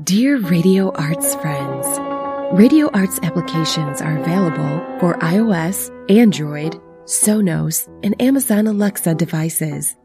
Dear Radio Arts friends, Radio Arts applications are available for iOS, Android, Sonos, and Amazon Alexa devices.